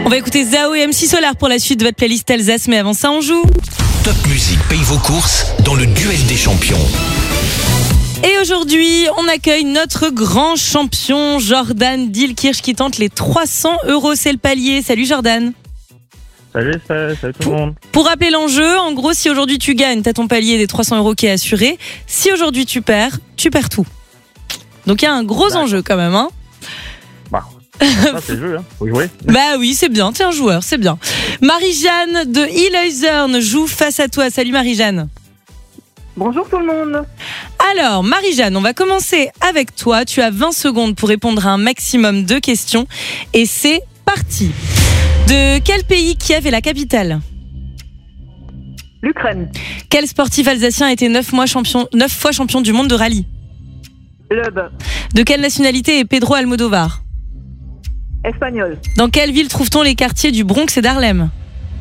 va écouter Zao et MC Solar pour la suite de votre playlist Alsace, mais avant ça, on joue. Top Music paye vos courses dans le duel des champions. Et aujourd'hui, on accueille notre grand champion, Jordan Dilkirch, qui tente les 300 €. C'est le palier. Salut Jordan. Salut tout le monde. Pour rappeler l'enjeu, en gros, si aujourd'hui tu gagnes, t'as ton palier des 300 € qui est assuré. Si aujourd'hui tu perds tout. Donc il y a un gros enjeu quand même, hein. Bah, ça c'est le jeu, hein. Faut jouer. Bah oui, c'est bien, t'es un joueur, c'est bien. Marie-Jeanne de Ilhuizern joue face à toi. Salut Marie-Jeanne. Bonjour tout le monde. Alors, Marie-Jeanne, on va commencer avec toi. Tu as 20 secondes pour répondre à un maximum de questions. Et c'est parti. De quel pays Kiev est la capitale ? L'Ukraine. Quel sportif alsacien a été 9 fois champion du monde de rallye ? Loeb. De quelle nationalité est Pedro Almodóvar ? Espagnol. Dans quelle ville trouve-t-on les quartiers du Bronx et d'Harlem ?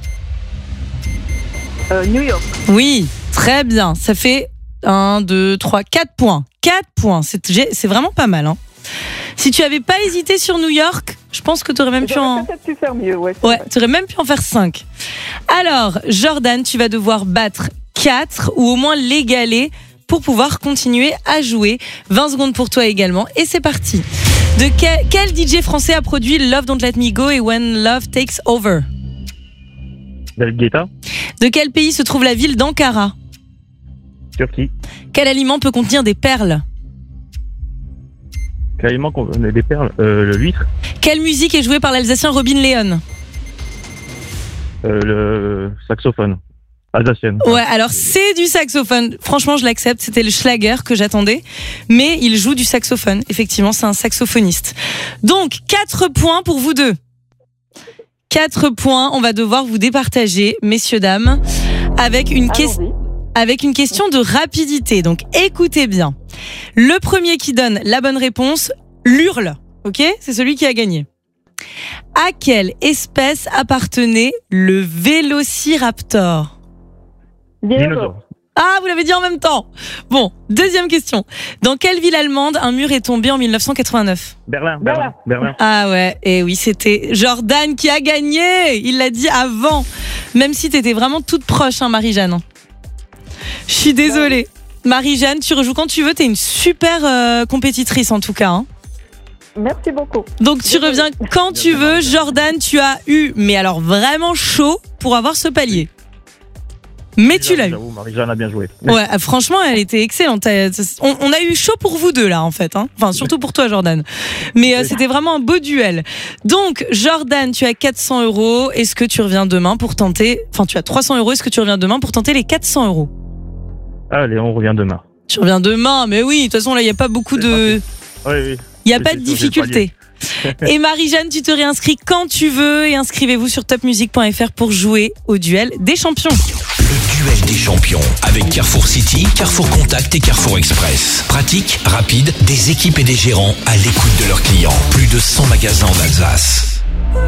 New York. Oui, très bien. Ça fait 1, 2, 3, 4 points. 4 points, c'est vraiment pas mal, hein. Si tu avais pas hésité sur New York, je pense que tu aurais même pu en... peut-être pu faire mieux, ouais. tu aurais même pu en faire 5. Alors, Jordan, tu vas devoir battre 4 ou au moins l'égaler pour pouvoir continuer à jouer. 20 secondes pour toi également. Et c'est parti. De quel DJ français a produit Love Don't Let Me Go et When Love Takes Over ? David Guetta. De quel pays se trouve la ville d'Ankara ? Turquie. Quel aliment peut contenir des perles ? Carrément qu'on a des perles. L'huître. Quelle musique est jouée par l'Alsacien Robin Leon ? Le saxophone. Alsacienne. Ouais, alors c'est du saxophone. Franchement, je l'accepte. C'était le Schlager que j'attendais. Mais il joue du saxophone. Effectivement, c'est un saxophoniste. Donc, 4 points pour vous deux. 4 points. On va devoir vous départager, messieurs, dames, avec une question de rapidité. Donc, écoutez bien. Le premier qui donne la bonne réponse l'hurle. Ok ? C'est celui qui a gagné. À quelle espèce appartenait le Vélociraptor ? Dinosaure. Ah, vous l'avez dit en même temps. Bon, deuxième question. Dans quelle ville allemande un mur est tombé en 1989 ? Berlin. Ah ouais, et oui, c'était Jordan qui a gagné. Il l'a dit avant. Même si t'étais vraiment toute proche, hein, Marie-Jeanne. Je suis désolée. Marie-Jeanne, tu rejoues quand tu veux. T'es une super compétitrice en tout cas, hein. Merci beaucoup. Donc tu reviens quand tu veux. Jordan, tu as eu, mais alors vraiment chaud pour avoir ce palier. Mais tu l'as eu. Marie-Jeanne a bien joué. Ouais, franchement, elle était excellente. On a eu chaud pour vous deux là, en fait, hein. Enfin, surtout pour toi, Jordan. Mais c'était vraiment un beau duel. Donc, Jordan, tu as 400 €. Est-ce que tu reviens demain pour tenter... Enfin, tu as 300 €. Est-ce que tu reviens demain pour tenter les 400 €? Allez, on revient demain. Tu reviens demain, mais oui. De toute façon, là, il n'y a pas beaucoup de... Oui. Il n'y a pas de difficulté. Et Marie-Jeanne, tu te réinscris quand tu veux et inscrivez-vous sur topmusic.fr pour jouer au duel des champions. Le duel des champions avec Carrefour City, Carrefour Contact et Carrefour Express. Pratique, rapide, des équipes et des gérants à l'écoute de leurs clients. Plus de 100 magasins en Alsace.